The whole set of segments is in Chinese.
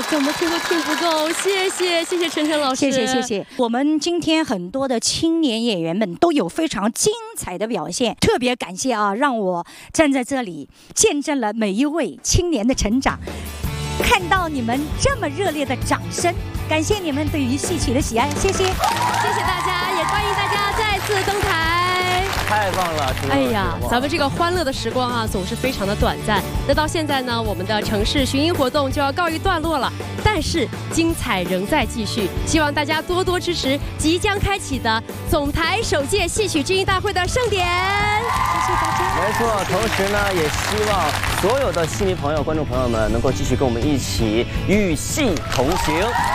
怎么听都听不够。谢谢晨晨老师， 谢谢。我们今天很多的青年演员们都有非常精彩的表现，特别感谢啊，让我站在这里见证了每一位青年的成长，看到你们这么热烈的掌声，感谢你们对于戏曲的喜爱，谢谢大家，也欢迎大家再次登台。 太棒了！ 哎呀，咱们这个欢乐的时光啊，总是非常的短暂。那到现在呢，我们的城市巡音活动就要告一段落了，但是精彩仍在继续。希望大家多多支持即将开启的总台首届戏曲知音大会的盛典。谢谢大家。 没错，同时呢，也希望所有的戏迷朋友、观众朋友们能够继续跟我们一起与戏同行。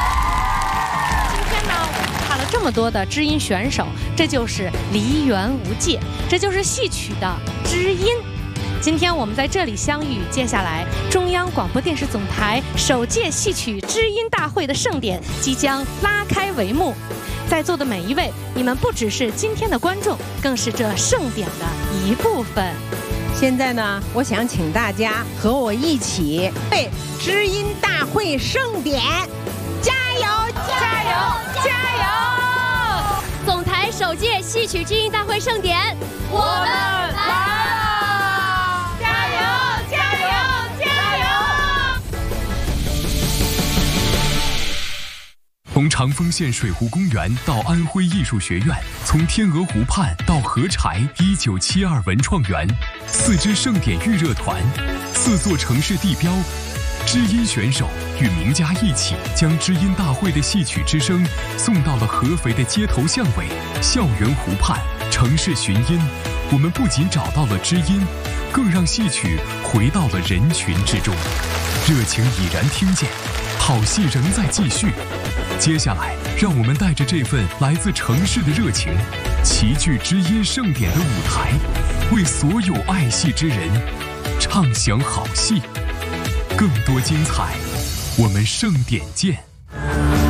这么多的知音选手，这就是梨园无界，这就是戏曲的知音。今天我们在这里相遇，接下来中央广播电视总台首届戏曲知音大会的盛典即将拉开帷幕。在座的每一位，你们不只是今天的观众，更是这盛典的一部分。 现在呢，我想请大家和我一起为知音大会盛典加油！加油！加油！ 总台首届戏曲知音大会盛典，我们来了！加油！加油！加油！ 从长丰县水湖公园到安徽艺术学院，从天鹅湖畔到河柴1972文创园，4支盛典预热团，4座城市地标。知音选手与名家一起，将知音大会的戏曲之声送到了合肥的街头巷尾、校园湖畔、城市巡音。我们不仅找到了知音，更让戏曲回到了人群之中。热情已然听见，好戏仍在继续。接下来，让我们带着这份来自城市的热情，齐聚知音盛典的舞台，为所有爱戏之人唱响好戏。更多精彩，我们盛典见。